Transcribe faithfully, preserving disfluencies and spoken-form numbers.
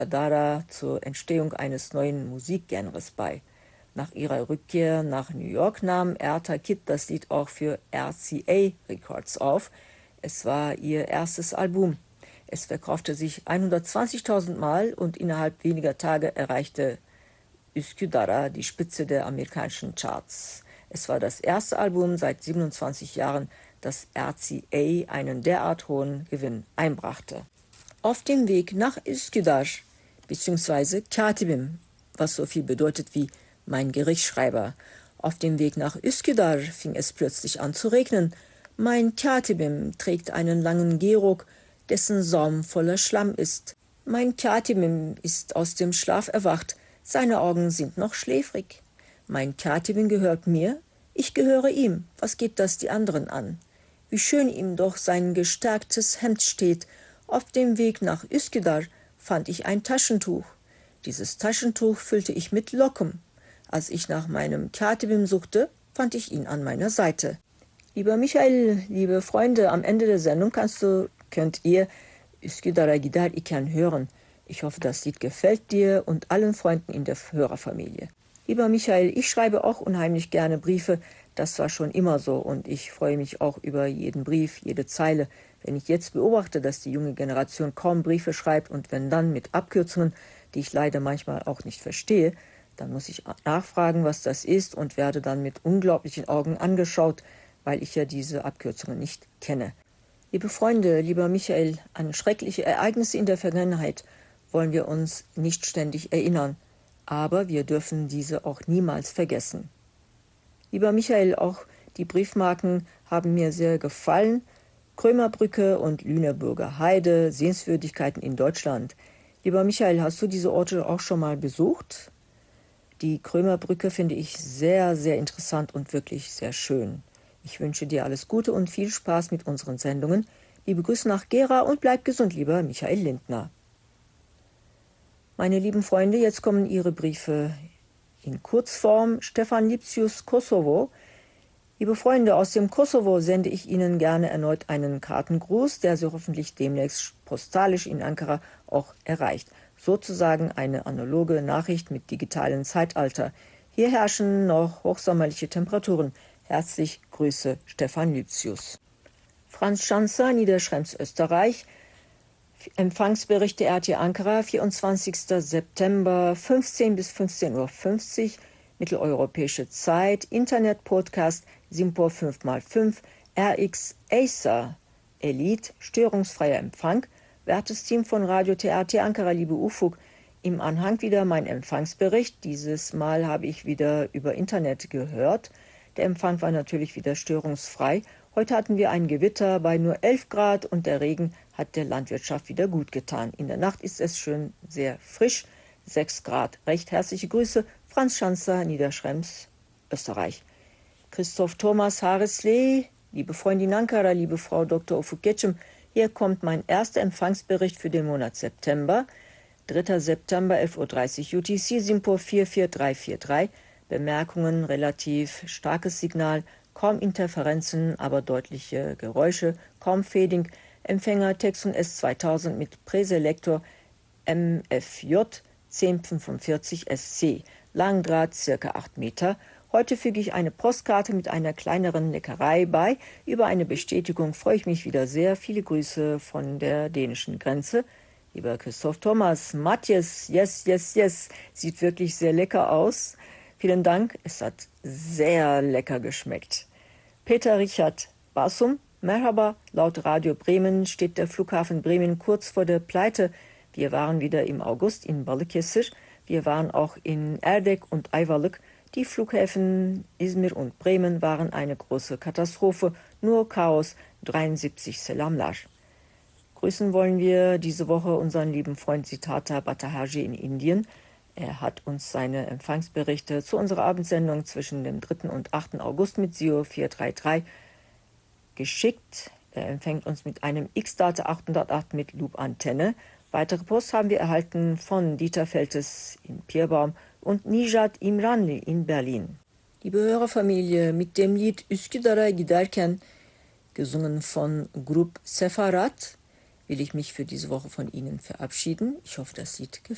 Üsküdar'a zur Entstehung eines neuen Musikgenres bei. Nach ihrer Rückkehr nach New York nahm Erta Kitt das Lied auch für R C A Records auf. Es war ihr erstes Album. Es verkaufte sich hundertzwanzigtausend Mal und innerhalb weniger Tage erreichte Üsküdar'a die Spitze der amerikanischen Charts. Es war das erste Album seit siebenundzwanzig Jahren, das R C A einen derart hohen Gewinn einbrachte. Auf dem Weg nach Üsküdar, beziehungsweise Katibim, was so viel bedeutet wie mein Gerichtsschreiber. Auf dem Weg nach Üsküdar fing es plötzlich an zu regnen. Mein Katibim trägt einen langen Gehrock, dessen Saum voller Schlamm ist. Mein Katibim ist aus dem Schlaf erwacht, seine Augen sind noch schläfrig. Mein Katibim gehört mir, ich gehöre ihm, was geht das die anderen an? Wie schön ihm doch sein gestärktes Hemd steht. Auf dem Weg nach Üsküdar fand ich ein Taschentuch. Dieses Taschentuch füllte ich mit Locken. Als ich nach meinem Katibim suchte, fand ich ihn an meiner Seite. Lieber Michael, liebe Freunde, am Ende der Sendung kannst du, könnt ihr Üsküdar'a gider iken hören. Ich hoffe, das Lied gefällt dir und allen Freunden in der Hörerfamilie. Lieber Michael, ich schreibe auch unheimlich gerne Briefe. Das war schon immer so und ich freue mich auch über jeden Brief, jede Zeile. Wenn ich jetzt beobachte, dass die junge Generation kaum Briefe schreibt und wenn dann mit Abkürzungen, die ich leider manchmal auch nicht verstehe, dann muss ich nachfragen, was das ist und werde dann mit unglaublichen Augen angeschaut, weil ich ja diese Abkürzungen nicht kenne. Liebe Freunde, lieber Michael, an schreckliche Ereignisse in der Vergangenheit wollen wir uns nicht ständig erinnern, aber wir dürfen diese auch niemals vergessen. Lieber Michael, auch die Briefmarken haben mir sehr gefallen. Krömerbrücke und Lüneburger Heide, Sehenswürdigkeiten in Deutschland. Lieber Michael, hast du diese Orte auch schon mal besucht? Die Krömerbrücke finde ich sehr, sehr interessant und wirklich sehr schön. Ich wünsche dir alles Gute und viel Spaß mit unseren Sendungen. Liebe Grüße nach Gera und bleib gesund, lieber Michael Lindner. Meine lieben Freunde, jetzt kommen Ihre Briefe in Kurzform. Stefan Lipsius, Kosovo. Liebe Freunde, aus dem Kosovo sende ich Ihnen gerne erneut einen Kartengruß, der Sie hoffentlich demnächst postalisch in Ankara auch erreicht. Sozusagen eine analoge Nachricht mit digitalem Zeitalter. Hier herrschen noch hochsommerliche Temperaturen. Herzlich Grüße, Stefan Lipsius. Franz Schanzer, Niederschrems, Österreich. Empfangsberichte R T Ankara, vierundzwanzigster September, fünfzehn bis fünfzehn Uhr fünfzig, mitteleuropäische Zeit, Internet-Podcast, Simpor fünf mal fünf, R X Acer, Elite, störungsfreier Empfang, wertes Team von Radio T R T Ankara, liebe Ufuk, im Anhang wieder mein Empfangsbericht. Dieses Mal habe ich wieder über Internet gehört. Der Empfang war natürlich wieder störungsfrei. Heute hatten wir ein Gewitter bei nur elf Grad und der Regen hat der Landwirtschaft wieder gut getan. In der Nacht ist es schön sehr frisch, sechs Grad. Recht herzliche Grüße, Franz Schanzer, Niederschrems, Österreich. Christoph Thomas Hareslee, liebe Freundin Ankara, liebe Frau Doktor Ufuk-Getschem, hier kommt mein erster Empfangsbericht für den Monat September. dritter September, elf Uhr dreißig U T C, Simpor vier vier drei vier drei. Bemerkungen, relativ starkes Signal, kaum Interferenzen, aber deutliche Geräusche, kaum Fading. Empfänger Texon S zweitausend mit Präselektor M F J zehn fünfundvierzig S C. Langdraht circa acht Meter. Heute füge ich eine Postkarte mit einer kleineren Leckerei bei. Über eine Bestätigung freue ich mich wieder sehr. Viele Grüße von der dänischen Grenze. Lieber Christoph Thomas, Matthias, yes, yes, yes, sieht wirklich sehr lecker aus. Vielen Dank, es hat sehr lecker geschmeckt. Peter Richard Basum, Merhaba, laut Radio Bremen steht der Flughafen Bremen kurz vor der Pleite. Wir waren wieder im August in Balıkesir. Wir waren auch in Erdek und Ayvalık. Die Flughäfen Izmir und Bremen waren eine große Katastrophe, nur Chaos, dreiundsiebzig Selamlar. Grüßen wollen wir diese Woche unseren lieben Freund Siddhartha Bhattacharjee in Indien. Er hat uns seine Empfangsberichte zu unserer Abendsendung zwischen dem dritten und achten August mit Sio vier drei drei geschickt. Er empfängt uns mit einem X-Data achthundertacht mit Loop-Antenne. Weitere Post haben wir erhalten von Dieter Feltes in Pierbaum und Nijat Imranli in Berlin. Liebe Hörerfamilie, mit dem Lied Üsküdar'a giderken, gesungen von Grup Sefarat, will ich mich für diese Woche von Ihnen verabschieden. Ich hoffe, das Lied gefällt.